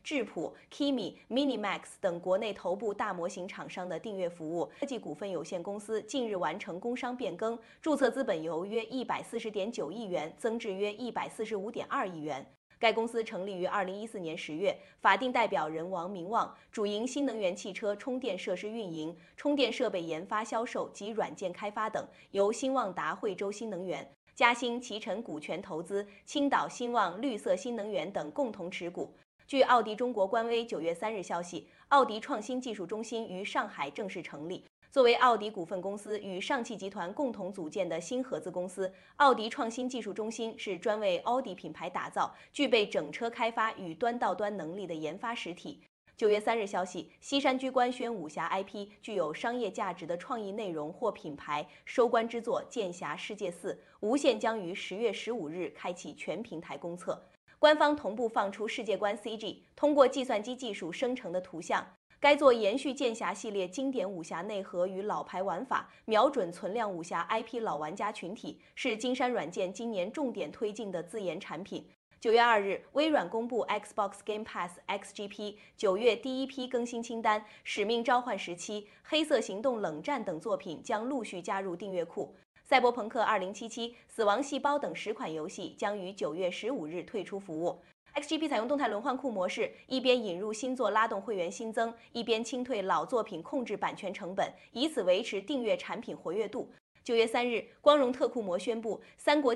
智谱、Kimi、Minimax 等国内头部大模型厂商的订阅服务。科技股份有限公司近日完成工商变更，注册资本由约140.9亿元增至约145.2亿元。该公司成立于2014年10月，法定代表人王明旺，主营新能源汽车充电设施运营、充电设备研发、销售及软件开发等，由新旺达惠州新能源、嘉兴奇尘股权投资、青岛新旺绿色新能源等共同持股。据奥迪中国官微9月3日消息，奥迪创新技术中心于上海正式成立。作为奥迪股份公司与上汽集团共同组建的新合资公司，奥迪创新技术中心是专为奥迪品牌打造、具备整车开发与端到端能力的研发实体。9月3日消息，西山居官宣武侠 IP 具有商业价值的创意内容或品牌收官之作《剑侠世界4》无限将于10月15日开启全平台公测。官方同步放出世界观 CG， 通过计算机技术生成的图像。该作延续剑侠系列经典武侠内核与老牌玩法，瞄准存量武侠 IP 老玩家群体，是金山软件今年重点推进的自研产品。9月2日，微软公布 Xbox Game Pass XGP 9月第一批更新清单，《使命召唤17》、《黑色行动：冷战》等作品将陆续加入订阅库。赛博朋克2077、死亡细胞等10款游戏将于9月15日退出服务。XGP 采用动态轮换库模式，一边引入新作拉动会员新增，一边清退老作品控制版权成本，以此维持订阅产品活跃度。9月3日，光荣特库摩宣布，三国